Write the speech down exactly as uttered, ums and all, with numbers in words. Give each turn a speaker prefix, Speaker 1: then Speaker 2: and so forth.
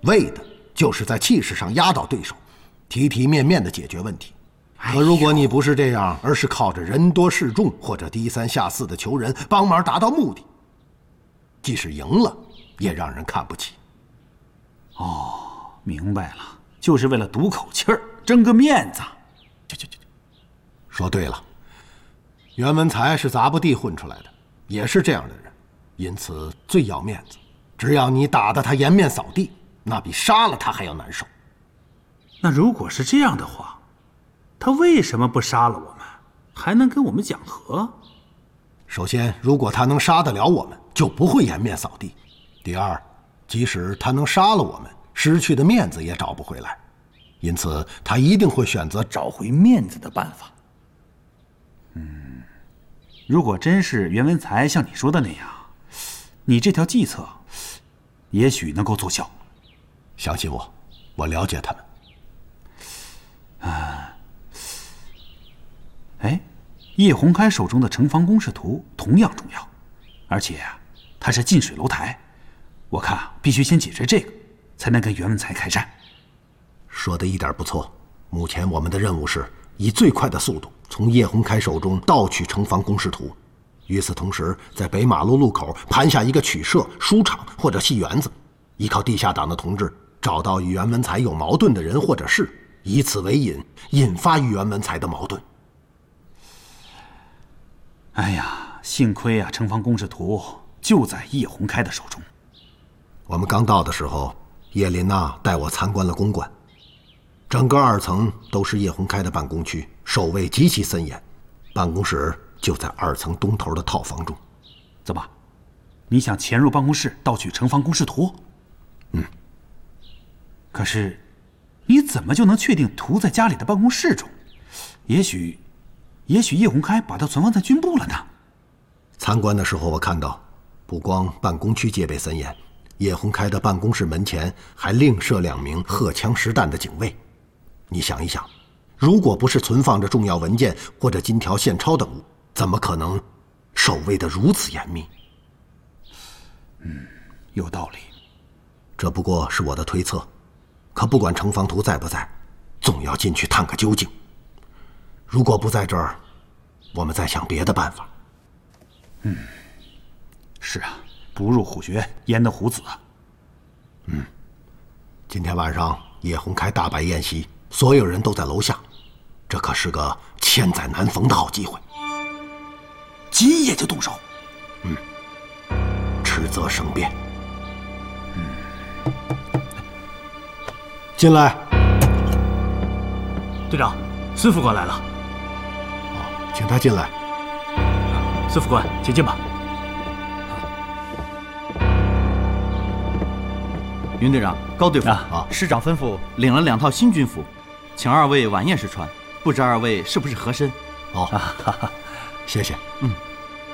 Speaker 1: 为的就是在气势上压倒对手，体体面面的解决问题。可如果你不是这样，而是靠着人多势众或者低三下四的求人帮忙达到目的，即使赢了，也让人看不起。
Speaker 2: 哦，明白了，就是为了赌口气儿，争个面子。
Speaker 1: 去去去，说对了，袁文才是杂部地混出来的，也是这样的人，因此最要面子。只要你打得他颜面扫地，那比杀了他还要难受。
Speaker 2: 那如果是这样的话，他为什么不杀了我们，还能跟我们讲和？
Speaker 1: 首先，如果他能杀得了我们，就不会颜面扫地。第二，即使他能杀了我们，失去的面子也找不回来，因此他一定会选择
Speaker 2: 找回面子的办法。嗯，如果真是袁文才像你说的那样，你这条计策也许能够奏效。
Speaker 1: 相信我，我了解他们。
Speaker 2: 啊，哎，叶洪开手中的城防工事图同样重要，而且它是近水楼台，我看必须先解决这个，才能跟袁文才开战。
Speaker 1: 说的一点不错，目前我们的任务是以最快的速度从叶洪开手中盗取城防工事图，与此同时，在北马路路口盘下一个曲社、书场或者戏园子，依靠地下党的同志找到与袁文才有矛盾的人或者事，以此为引，引发与袁文才的矛盾。
Speaker 2: 哎呀，幸亏啊，城防工事图就在叶洪开的手中。
Speaker 1: 我们刚到的时候，叶琳娜带我参观了公馆，整个二层都是叶洪开的办公区，守卫极其森严，办公室就在二层东头的套房中。
Speaker 2: 怎么，你想潜入办公室盗取城防工事图？
Speaker 1: 嗯。
Speaker 2: 可是，你怎么就能确定图在家里的办公室中？也许，也许叶洪开把它存放在军部了呢。
Speaker 1: 参观的时候，我看到，不光办公区戒备森严，叶洪开的办公室门前还另设两名荷枪实弹的警卫。你想一想，如果不是存放着重要文件或者金条、现钞等物，怎么可能守卫得如此严密？
Speaker 2: 嗯，有道理。
Speaker 1: 这不过是我的推测，可不管城防图在不在，总要进去探个究竟。如果不在这儿，我们再想别的办法。
Speaker 2: 嗯，是啊，不入虎穴，焉得虎子啊。
Speaker 1: 嗯，今天晚上叶洪开大摆宴席，所有人都在楼下，这可是个千载难逢的好机会。
Speaker 2: 今夜就动手。
Speaker 1: 嗯，迟则生变。
Speaker 2: 嗯，
Speaker 1: 进来。
Speaker 3: 队长，孙副官来了。
Speaker 1: 哦，请他进来。
Speaker 3: 孙副官，请进吧。
Speaker 4: 云队长、高队副，
Speaker 1: 啊，
Speaker 4: 师长吩咐领了两套新军服，请二位晚宴时穿，不知二位是不是合身？
Speaker 1: 哦，哈哈，谢谢。
Speaker 4: 嗯。